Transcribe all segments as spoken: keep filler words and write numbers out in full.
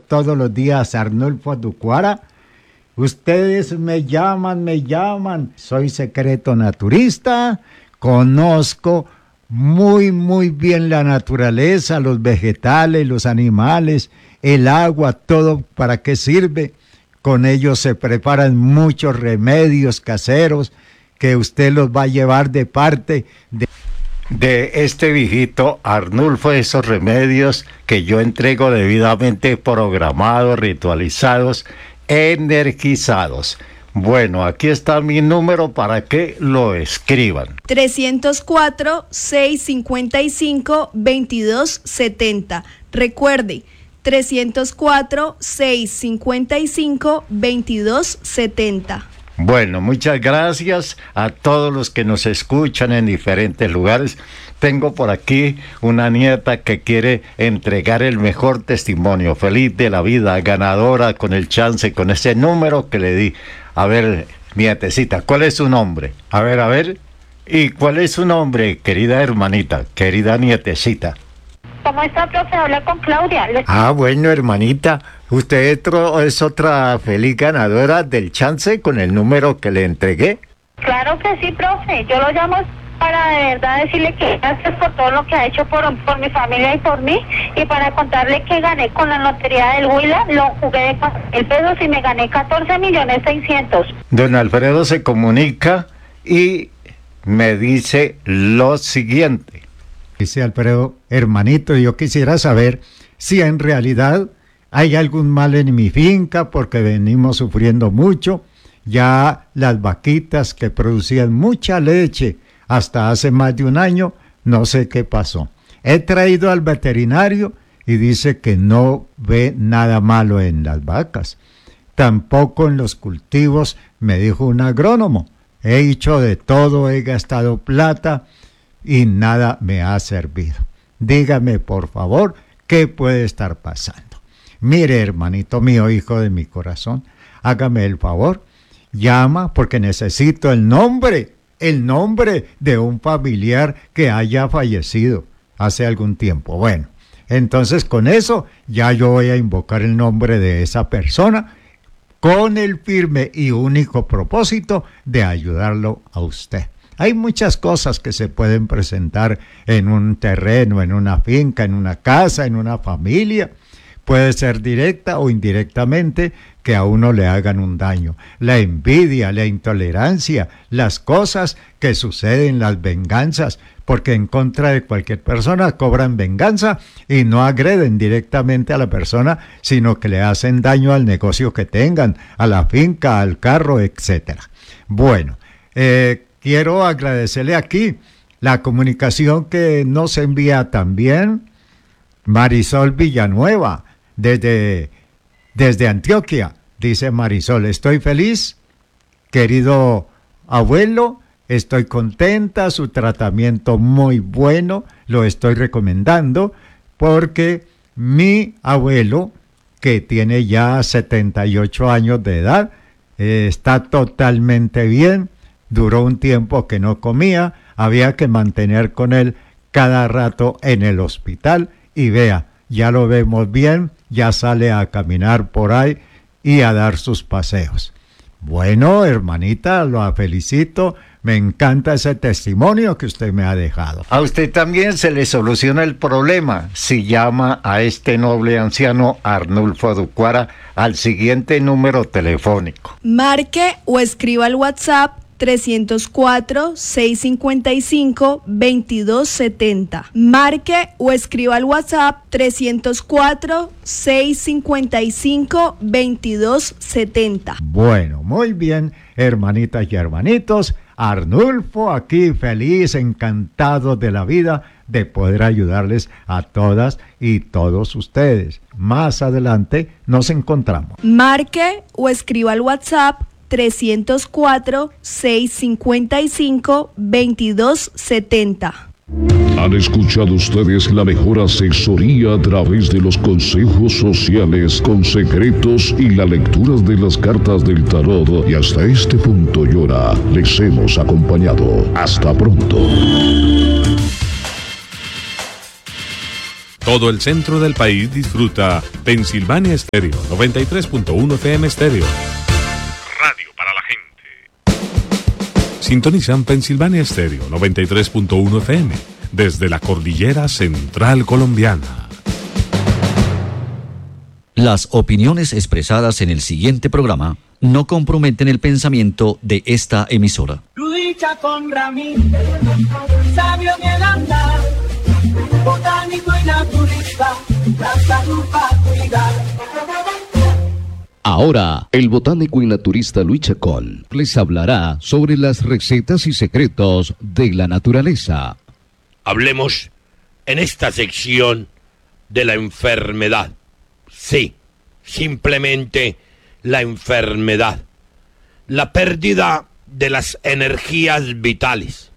todos los días, Arnulfo Aducuara. Ustedes me llaman, me llaman. Soy secreto naturista, conozco muy, muy bien la naturaleza, los vegetales, los animales, el agua, todo para qué sirve. Con ellos se preparan muchos remedios caseros que usted los va a llevar de parte de, de este viejito Arnulfo, esos remedios que yo entrego debidamente programados, ritualizados, energizados. Bueno, aquí está mi número para que lo escriban. trescientos cuatro, seiscientos cincuenta y cinco, veintidós setenta. Recuerde, trescientos cuatro, seiscientos cincuenta y cinco, veintidós setenta. Bueno, muchas gracias a todos los que nos escuchan en diferentes lugares. Tengo por aquí una nieta que quiere entregar el mejor testimonio, feliz de la vida, ganadora con el chance, con ese número que le di. A ver, nietecita, ¿cuál es su nombre? A ver, a ver. ¿Y cuál es su nombre, querida hermanita, querida nietecita? ¿Cómo está, profe? Habla con Claudia. Le... Ah, bueno, hermanita, usted es otra feliz ganadora del chance con el número que le entregué. Claro que sí, profe. Yo lo llamo para de verdad decirle que gracias por todo lo que ha hecho por, por mi familia y por mí, y para contarle que gané con la lotería del Huila, lo jugué de cuatro mil pesos y me gané catorce millones seiscientos. Don Alfredo se comunica y me dice lo siguiente. Dice Alfredo, hermanito, yo quisiera saber si en realidad hay algún mal en mi finca porque venimos sufriendo mucho. Ya las vaquitas que producían mucha leche hasta hace más de un año, no sé qué pasó. He traído al veterinario y dice que no ve nada malo en las vacas. Tampoco en los cultivos, me dijo un agrónomo. He hecho de todo, he gastado plata y nada me ha servido. Dígame, por favor, ¿qué puede estar pasando? Mire, hermanito mío, hijo de mi corazón, hágame el favor, llama porque necesito el nombre, el nombre de un familiar que haya fallecido hace algún tiempo. Bueno, entonces con eso ya yo voy a invocar el nombre de esa persona con el firme y único propósito de ayudarlo a usted. Hay muchas cosas que se pueden presentar en un terreno, en una finca, en una casa, en una familia. Puede ser directa o indirectamente que a uno le hagan un daño. La envidia, la intolerancia, las cosas que suceden, las venganzas, porque en contra de cualquier persona cobran venganza y no agreden directamente a la persona, sino que le hacen daño al negocio que tengan, a la finca, al carro, etcétera. Bueno, eh, quiero agradecerle aquí la comunicación que nos envía también Marisol Villanueva, desde, desde Antioquia. Dice Marisol, estoy feliz, querido abuelo, estoy contenta, su tratamiento muy bueno, lo estoy recomendando, porque mi abuelo, que tiene ya setenta y ocho años de edad, eh, está totalmente bien. Duró un tiempo que no comía, había que mantener con él cada rato en el hospital y vea, ya lo vemos bien, ya sale a caminar por ahí y a dar sus paseos. Bueno, hermanita, lo felicito, me encanta ese testimonio que usted me ha dejado. A usted también se le soluciona el problema si llama a este noble anciano Arnulfo Aducuara al siguiente número telefónico. Marque o escriba al WhatsApp trescientos cuatro, seiscientos cincuenta y cinco, veintidós setenta. Marque o escriba al WhatsApp trescientos cuatro, seiscientos cincuenta y cinco, veintidós setenta. Bueno, muy bien, hermanitas y hermanitos. Arnulfo aquí feliz, encantado de la vida de poder ayudarles a todas y todos ustedes. Más adelante nos encontramos. Marque o escriba al WhatsApp trescientos cuatro, seiscientos cincuenta y cinco, veintidós setenta. Han escuchado ustedes la mejor asesoría a través de los consejos sociales con secretos y la lectura de las cartas del tarot. Y hasta este punto y hora les hemos acompañado. Hasta pronto. todo el centro del país disfruta Pensilvania Estéreo, noventa y tres punto uno F M Estéreo. Radio para la gente. Sintonizan Pensilvania Estéreo, noventa y tres punto uno F M, desde la cordillera central colombiana. Las opiniones expresadas en el siguiente programa no comprometen el pensamiento de esta emisora. Lucha con Ramírez, sabio en el andar, botánico y naturista, la salud para cuidar. Ahora, el botánico y naturista Luis Chacón les hablará sobre las recetas y secretos de la naturaleza. Hablemos en esta sección de la enfermedad. Sí, simplemente la enfermedad. La pérdida de las energías vitales.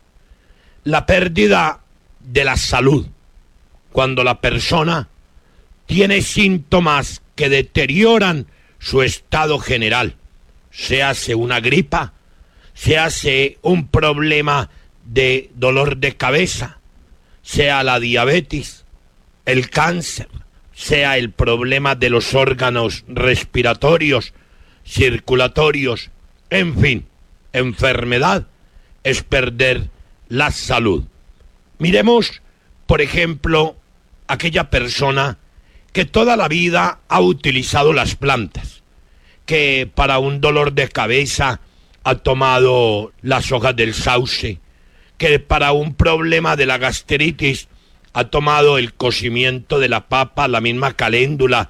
La pérdida de la salud. Cuando la persona tiene síntomas que deterioran su estado general. Se hace una gripa, se hace un problema de dolor de cabeza, sea la diabetes, el cáncer, sea el problema de los órganos respiratorios, circulatorios, en fin, enfermedad es perder la salud. Miremos, por ejemplo, aquella persona que toda la vida ha utilizado las plantas, que para un dolor de cabeza ha tomado las hojas del sauce, que para un problema de la gastritis ha tomado el cocimiento de la papa, la misma caléndula,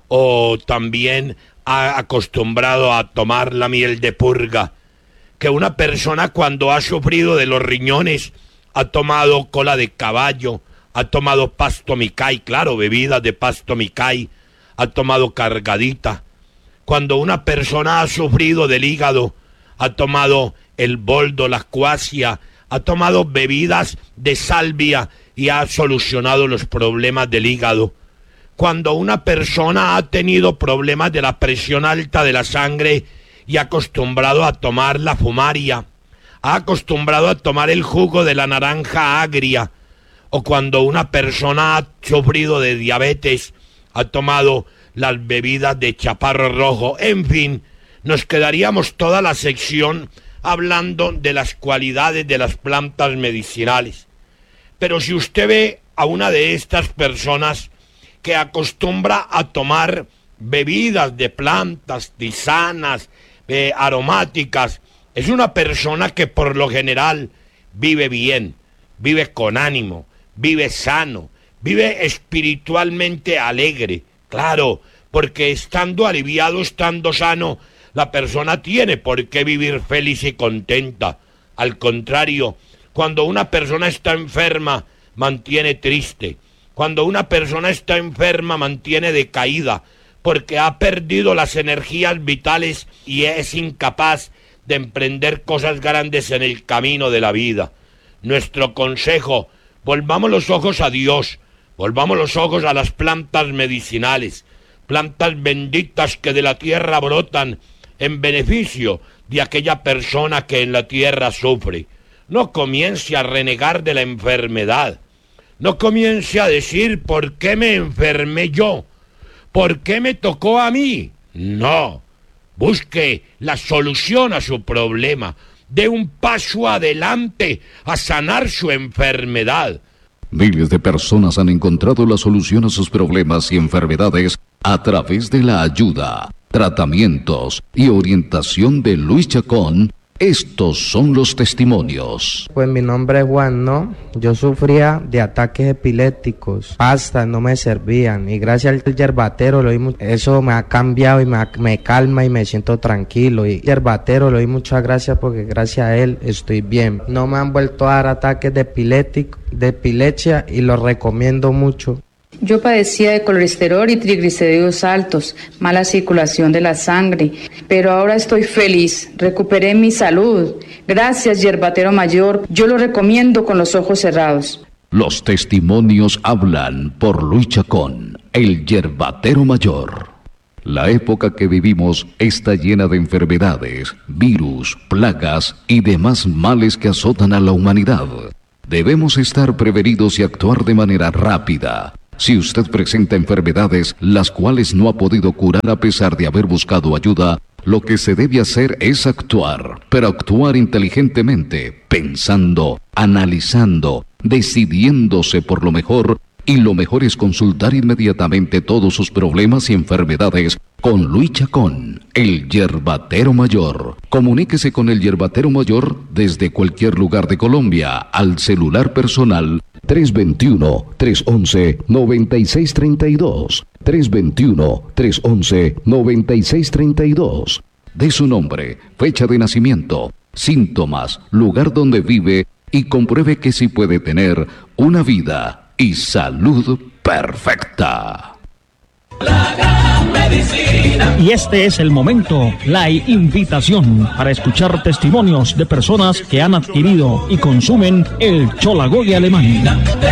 o también ha acostumbrado a tomar la miel de purga, que una persona cuando ha sufrido de los riñones ha tomado cola de caballo, ha tomado pasto micay, claro, bebidas de pasto micay, ha tomado cargadita. Cuando una persona ha sufrido del hígado, ha tomado el boldo, la cuasia, ha tomado bebidas de salvia y ha solucionado los problemas del hígado. Cuando una persona ha tenido problemas de la presión alta de la sangre y ha acostumbrado a tomar la fumaria, ha acostumbrado a tomar el jugo de la naranja agria, o cuando una persona ha sufrido de diabetes, ha tomado las bebidas de chaparro rojo, en fin, nos quedaríamos toda la sección hablando de las cualidades de las plantas medicinales. Pero si usted ve a una de estas personas que acostumbra a tomar bebidas de plantas, tisanas, eh, aromáticas, es una persona que por lo general vive bien, vive con ánimo, vive sano, vive espiritualmente alegre. Claro, porque estando aliviado, estando sano, la persona tiene por qué vivir feliz y contenta. Al contrario, cuando una persona está enferma, mantiene triste. Cuando una persona está enferma, mantiene decaída, porque ha perdido las energías vitales y es incapaz de emprender cosas grandes en el camino de la vida. Nuestro consejo: volvamos los ojos a Dios, volvamos los ojos a las plantas medicinales, plantas benditas que de la tierra brotan en beneficio de aquella persona que en la tierra sufre. No comience a renegar de la enfermedad, no comience a decir ¿por qué me enfermé yo? ¿Por qué me tocó a mí? No, busque la solución a su problema, dé un paso adelante a sanar su enfermedad. Miles de personas han encontrado la solución a sus problemas y enfermedades a través de la ayuda, tratamientos y orientación de Luis Chacón. Estos son los testimonios. Pues mi nombre es Juan, ¿no? Yo sufría de ataques epilépticos, pastas no me servían y gracias al yerbatero lo oí, eso me ha cambiado y me, me calma y me siento tranquilo. Y yerbatero le doy muchas gracias porque gracias a él estoy bien. No me han vuelto a dar ataques de epiléptico, de epilepsia y lo recomiendo mucho. Yo padecía de colesterol y triglicéridos altos, mala circulación de la sangre, pero ahora estoy feliz, recuperé mi salud. Gracias, Yerbatero Mayor, yo lo recomiendo con los ojos cerrados. Los testimonios hablan por Luis Chacón, el Yerbatero Mayor. La época que vivimos está llena de enfermedades, virus, plagas y demás males que azotan a la humanidad. Debemos estar prevenidos y actuar de manera rápida, Si usted presenta enfermedades las cuales no ha podido curar a pesar de haber buscado ayuda, lo que se debe hacer es actuar, pero actuar inteligentemente, pensando, analizando, decidiéndose por lo mejor, y lo mejor es consultar inmediatamente todos sus problemas y enfermedades con Luis Chacón, el Yerbatero Mayor. Comuníquese con el Yerbatero Mayor desde cualquier lugar de Colombia al celular personal tres dos uno, tres once, noventa y seis treinta y dos, tres dos uno, tres once, noventa y seis treinta y dos. De su nombre, fecha de nacimiento, síntomas, lugar donde vive y compruebe que sí puede tener una vida y salud perfecta. La gran medicina. Y este es el momento, la invitación para escuchar testimonios de personas que han adquirido y consumen el Cholagogue alemán.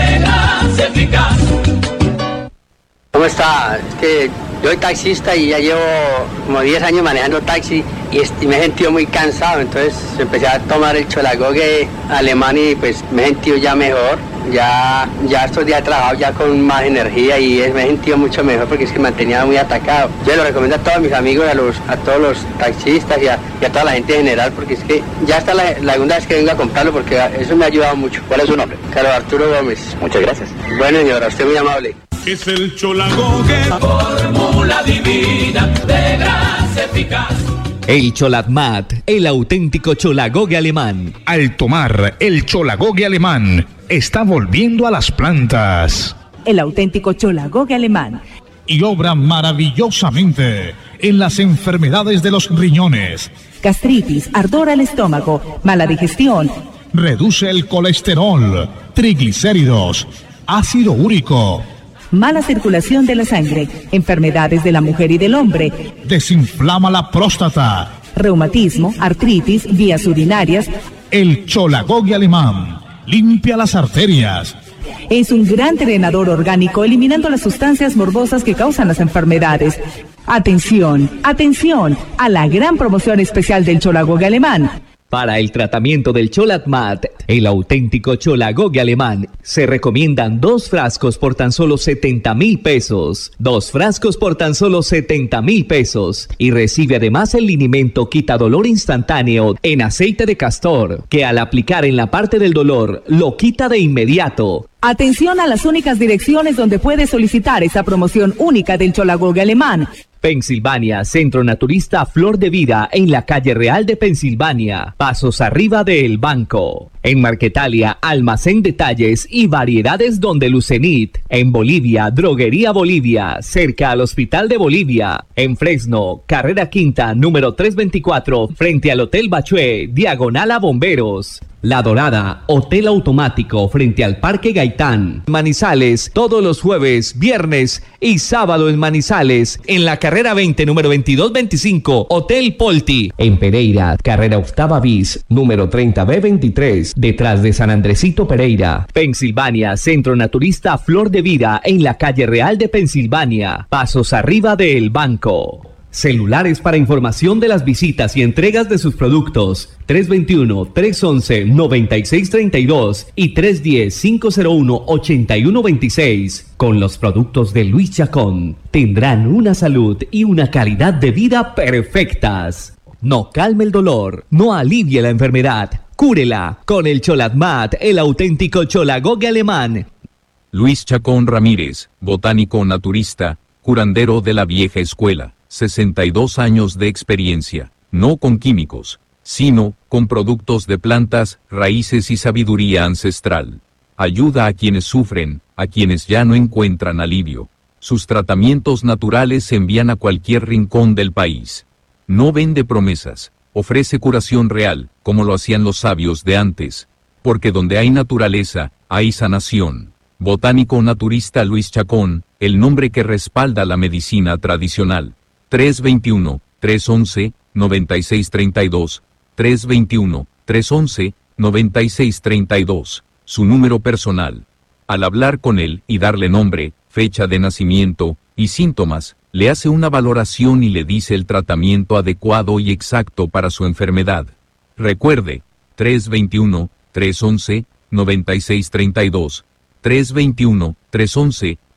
¿Cómo está? Es que yo soy taxista y ya llevo como diez años manejando taxi y, y me he sentido muy cansado, entonces empecé a tomar el Cholagogue alemán y pues me he sentido ya mejor. Ya, ya estos días he trabajado ya con más energía y me he sentido mucho mejor porque es que me mantenía muy atacado. Yo lo recomiendo a todos mis amigos, a, los, a todos los taxistas y a, y a toda la gente en general, porque es que ya está la, la segunda vez que vengo a comprarlo porque eso me ha ayudado mucho. ¿Cuál es su nombre? Carlos Arturo Gómez. Muchas gracias. Bueno, señora, usted muy amable. Es el Cholagogue, fórmula divina de grasa eficaz. El Cholatmat, el auténtico Cholagogue alemán. Al tomar el Cholagogue alemán, está volviendo a las plantas. El auténtico Cholagogue alemán. Y obra maravillosamente en las enfermedades de los riñones. Gastritis, ardor al estómago, mala digestión. Reduce el colesterol, triglicéridos, ácido úrico. Mala circulación de la sangre, enfermedades de la mujer y del hombre. Desinflama la próstata. Reumatismo, artritis, vías urinarias. El Cholagogue alemán limpia las arterias. Es un gran drenador orgánico, eliminando las sustancias morbosas que causan las enfermedades. Atención, atención a la gran promoción especial del Cholagogue alemán. Para el tratamiento del Cholatmat, el auténtico Cholagogue alemán, se recomiendan dos frascos por tan solo setenta mil pesos. Dos frascos por tan solo setenta mil pesos. Y recibe además el linimento quitadolor instantáneo en aceite de castor, que al aplicar en la parte del dolor, lo quita de inmediato. Atención a las únicas direcciones donde puede solicitar esa promoción única del Cholagogue alemán. Pensilvania, Centro Naturista Flor de Vida, en la calle Real de Pensilvania, pasos arriba de El Banco. En Marquetalia, Almacén Detalles y Variedades Donde Lucenit. En Bolivia, Droguería Bolivia, cerca al Hospital de Bolivia. En Fresno, Carrera Quinta, número trescientos veinticuatro, frente al Hotel Bachué, diagonal a Bomberos. La Dorada, Hotel Automático, frente al Parque Gaitán. Manizales, todos los jueves, viernes y sábado en Manizales. En la carrera veinte, número veintidós veinticinco, Hotel Polti. En Pereira, carrera octava bis, número treinta B veintitrés, detrás de San Andresito Pereira. Pensilvania, Centro Naturista Flor de Vida, en la calle Real de Pensilvania, pasos arriba de El Banco. Celulares para información de las visitas y entregas de sus productos: tres dos uno, tres once, noventa y seis treinta y dos y tres uno cero, cinco cero uno, ocho uno dos seis. Con los productos de Luis Chacón tendrán una salud y una calidad de vida perfectas. No calme el dolor, no alivie la enfermedad, cúrela con el Cholatmat, el auténtico Cholagogue alemán. Luis Chacón Ramírez, botánico naturista, curandero de la vieja escuela. sesenta y dos años de experiencia, no con químicos, sino con productos de plantas, raíces y sabiduría ancestral. Ayuda a quienes sufren, a quienes ya no encuentran alivio. Sus tratamientos naturales se envían a cualquier rincón del país. No vende promesas, ofrece curación real, como lo hacían los sabios de antes. Porque donde hay naturaleza, hay sanación. Botánico naturista Luis Chacón, el nombre que respalda la medicina tradicional. tres dos uno, tres once, noventa y seis treinta y dos, tres dos uno, tres once, noventa y seis treinta y dos, su número personal. Al hablar con él y darle nombre, fecha de nacimiento y síntomas, le hace una valoración y le dice el tratamiento adecuado y exacto para su enfermedad. Recuerde, tres dos uno, tres once, noventa y seis treinta y dos, tres dos uno, tres once,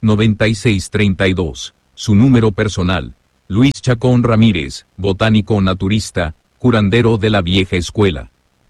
noventa y seis treinta y dos. Su número personal. Luis Chacón Ramírez, botánico naturista, curandero de la vieja escuela.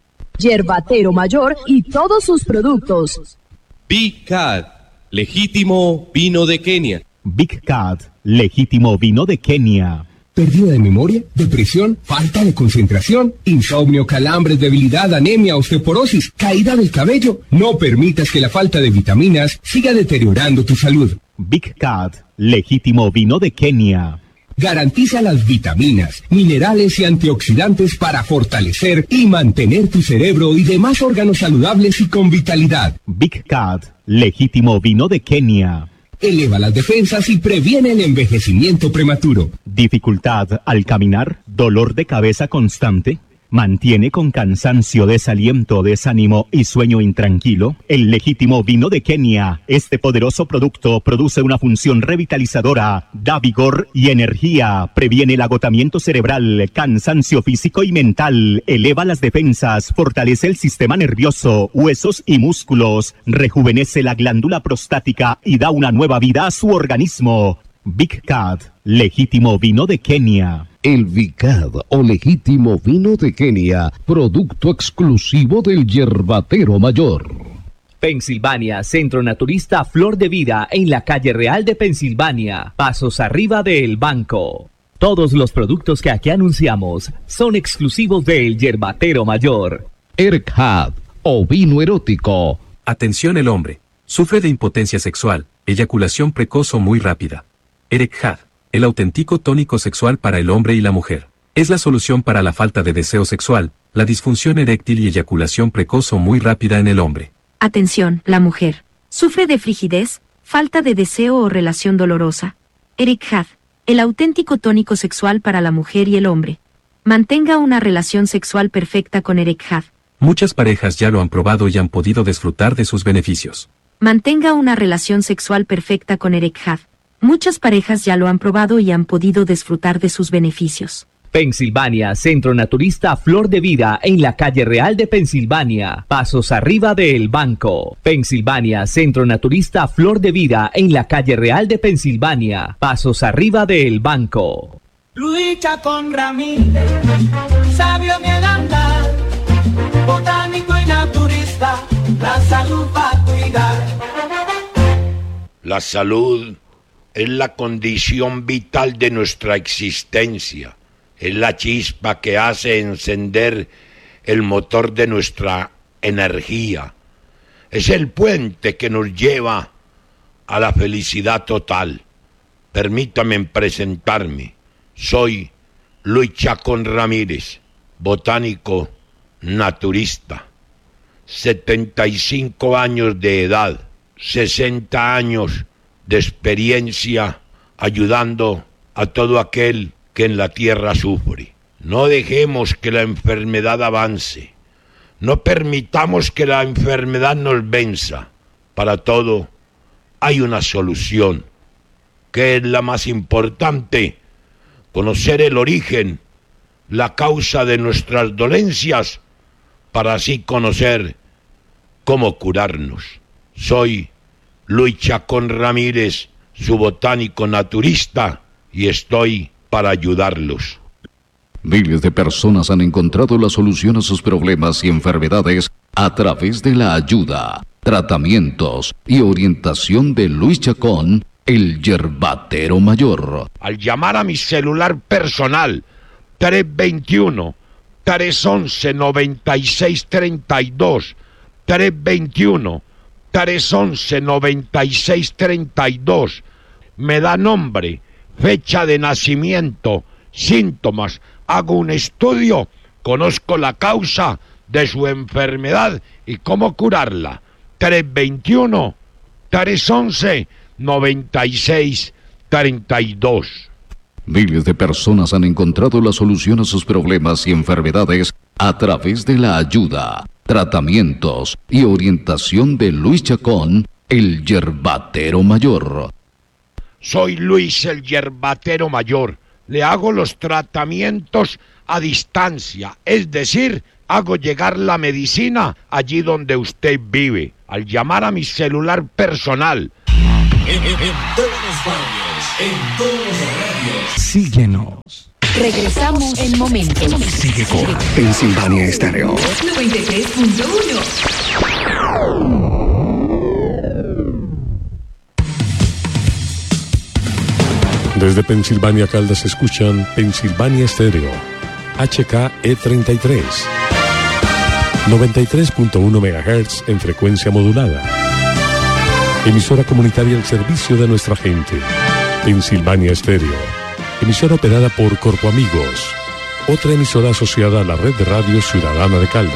Yerbatero Mayor y todos sus productos. Big Cat, legítimo vino de Kenia. Big Cat, legítimo vino de Kenia. ¿Pérdida de memoria? ¿Depresión? ¿Falta de concentración? ¿Insomnio, calambres, debilidad, anemia, osteoporosis, caída del cabello? No permitas que la falta de vitaminas siga deteriorando tu salud. Big Cat, legítimo vino de Kenia. Garantiza las vitaminas, minerales y antioxidantes para fortalecer y mantener tu cerebro y demás órganos saludables y con vitalidad. Big Cat, legítimo vino de Kenia. Eleva las defensas y previene el envejecimiento prematuro. Dificultad al caminar, dolor de cabeza constante, mantiene con cansancio, desaliento, desánimo y sueño intranquilo. El legítimo vino de Kenia. Este poderoso producto produce una función revitalizadora, da vigor y energía, previene el agotamiento cerebral, cansancio físico y mental, eleva las defensas, fortalece el sistema nervioso, huesos y músculos, rejuvenece la glándula prostática y da una nueva vida a su organismo. Big Cat, legítimo vino de Kenia. El Vicad o legítimo vino de Kenia, producto exclusivo del Yerbatero Mayor. Pensilvania, Centro Naturista Flor de Vida en la calle Real de Pensilvania, pasos arriba del banco. Todos los productos que aquí anunciamos son exclusivos del Yerbatero Mayor. Erkhad o vino erótico. Atención, el hombre sufre de impotencia sexual, eyaculación precoz o muy rápida. Erkhad, el auténtico tónico sexual para el hombre y la mujer. Es la solución para la falta de deseo sexual, la disfunción eréctil y eyaculación precoz o muy rápida en el hombre. Atención, la mujer sufre de frigidez, falta de deseo o relación dolorosa. Erkhad, el auténtico tónico sexual para la mujer y el hombre. Mantenga una relación sexual perfecta con Erkhad. Muchas parejas ya lo han probado y han podido disfrutar de sus beneficios. Mantenga una relación sexual perfecta con Erkhad. Muchas parejas ya lo han probado y han podido disfrutar de sus beneficios. Pensilvania, Centro Naturista Flor de Vida en la calle Real de Pensilvania, pasos arriba del banco. Pensilvania, Centro Naturista Flor de Vida en la calle Real de Pensilvania, pasos arriba del banco. Luis Chacón Ramírez, sabio en el andar, botánico y naturista, la salud para cuidar. La salud es la condición vital de nuestra existencia, es la chispa que hace encender el motor de nuestra energía, es el puente que nos lleva a la felicidad total. Permítame presentarme, soy Luis Chacón Ramírez, botánico naturista, setenta y cinco años de edad, sesenta años de experiencia ayudando a todo aquel que en la tierra sufre. No dejemos que la enfermedad avance, no permitamos que la enfermedad nos venza. Para todo hay una solución, que es la más importante: conocer el origen, la causa de nuestras dolencias, para así conocer cómo curarnos. Soy Luis Chacón Ramírez, su botánico naturista, y estoy para ayudarlos. Miles de personas han encontrado la solución a sus problemas y enfermedades a través de la ayuda, tratamientos y orientación de Luis Chacón, el Yerbatero Mayor. Al llamar a mi celular personal, tres dos uno, tres once, noventa y seis treinta y dos, tres dos uno, tres once, noventa y seis treinta y dos, me da nombre, fecha de nacimiento, síntomas, hago un estudio, conozco la causa de su enfermedad y cómo curarla. tres dos uno, tres once, noventa y seis treinta y dos. Miles de personas han encontrado la solución a sus problemas y enfermedades a través de la ayuda, tratamientos y orientación de Luis Chacón, el Yerbatero Mayor. Soy Luis el Yerbatero Mayor. Le hago los tratamientos a distancia, es decir, hago llegar la medicina allí donde usted vive. Al llamar a mi celular personal En, en, en todos los barrios, en todos los radios. Síguenos. Regresamos en momentos. Sigue con Pensilvania Estéreo noventa y tres punto uno. Desde Pensilvania, Caldas, escuchan Pensilvania Estéreo, H K E treinta y tres, noventa y tres punto uno megahertz en frecuencia modulada. Emisora comunitaria al servicio de nuestra gente. Pensilvania Estéreo, emisora operada por Corpo Amigos, otra emisora asociada a la red de radio ciudadana de Caldas.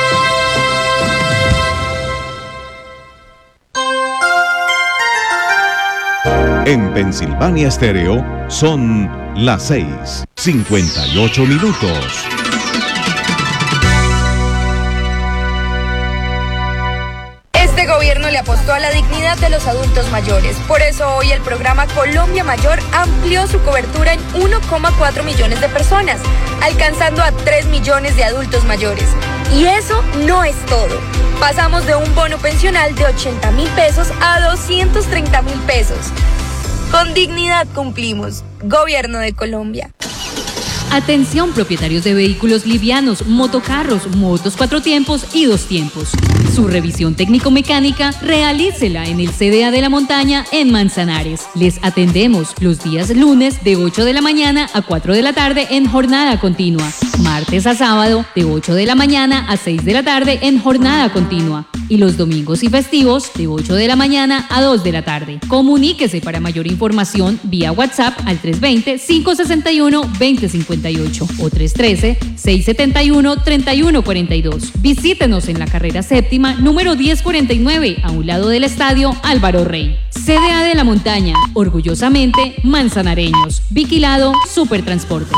En Pensilvania Estéreo son las seis, cincuenta y ocho minutos. Este gobierno le apostó a la dignidad de los adultos mayores. Por eso hoy el programa Colombia Mayor amplió su cobertura en uno coma cuatro millones de personas, alcanzando a tres millones de adultos mayores. Y eso no es todo. Pasamos de un bono pensional de ochenta mil pesos a doscientos treinta mil pesos. Con dignidad cumplimos. Gobierno de Colombia. Atención propietarios de vehículos livianos, motocarros, motos cuatro tiempos y dos tiempos. Su revisión técnico-mecánica realícela en el C D A de la Montaña en Manzanares. Les atendemos los días lunes de ocho de la mañana a cuatro de la tarde en jornada continua. Martes a sábado de ocho de la mañana a seis de la tarde en jornada continua. Y los domingos y festivos de ocho de la mañana a dos de la tarde. Comuníquese para mayor información vía WhatsApp al tres dos cero, cinco seis uno, dos cero cinco ocho o tres uno tres, seis siete uno, tres uno cuatro dos. Visítenos en la carrera séptima número diez cuarenta y nueve a un lado del estadio Álvaro Rey. C D A de la Montaña, orgullosamente manzanareños. Vigilado Supertransporte.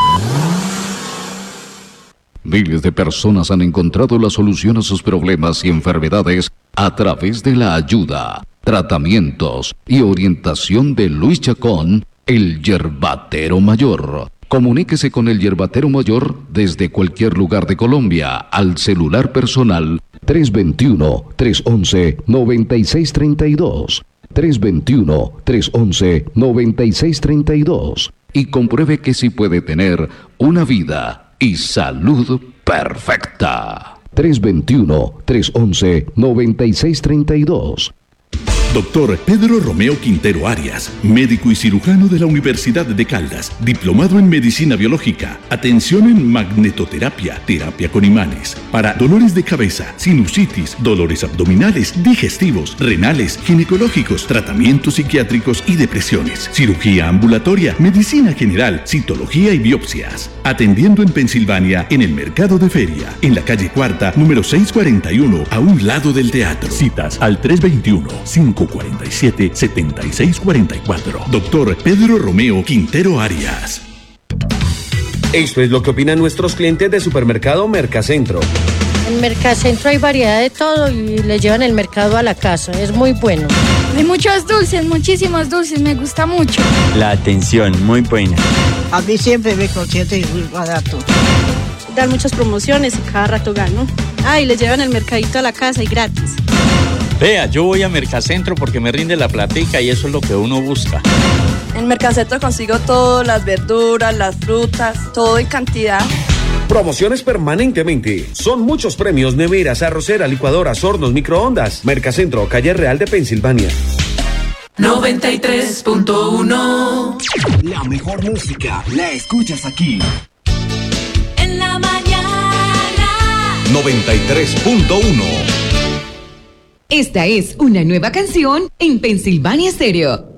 Miles de personas han encontrado la solución a sus problemas y enfermedades a través de la ayuda, tratamientos y orientación de Luis Chacón, el Yerbatero Mayor. Comuníquese con el Yerbatero Mayor desde cualquier lugar de Colombia al celular personal tres dos uno, tres once, noventa y seis treinta y dos, tres dos uno, tres once, noventa y seis treinta y dos y compruebe que sí puede tener una vida y salud perfecta. tres dos uno, tres once, noventa y seis treinta y dos. Doctor Pedro Romeo Quintero Arias, médico y cirujano de la Universidad de Caldas, diplomado en Medicina Biológica, atención en magnetoterapia, terapia con imanes, para dolores de cabeza, sinusitis, dolores abdominales, digestivos, renales, ginecológicos, tratamientos psiquiátricos y depresiones, cirugía ambulatoria, medicina general, citología y biopsias. Atendiendo en Pensilvania, en el Mercado de Feria, en la calle Cuarta, número seiscientos cuarenta y uno, a un lado del teatro. Citas al tres dos uno, cinco cuatro siete, siete seis cuatro cuatro. Doctor Pedro Romeo Quintero Arias. Esto es lo que opinan nuestros clientes de Supermercado Mercacentro. En Mercacentro hay variedad de todo y le llevan el mercado a la casa. Es muy bueno. Hay muchos dulces, muchísimos dulces, me gusta mucho. La atención, muy buena. A mí siempre me consiente y muy barato. Dan muchas promociones y cada rato gano. Ah, y le llevan el mercadito a la casa y gratis. Vea, yo voy a Mercacentro porque me rinde la platica y eso es lo que uno busca. En Mercacentro consigo todo, las verduras, las frutas, todo en cantidad. Promociones permanentemente. Son muchos premios: neveras, arrocera, licuadoras, hornos, microondas. Mercacentro, calle Real de Pensilvania. noventa y tres punto uno. La mejor música la escuchas aquí. En la mañana. noventa y tres punto uno. Esta es una nueva canción en Pensilvania Stereo.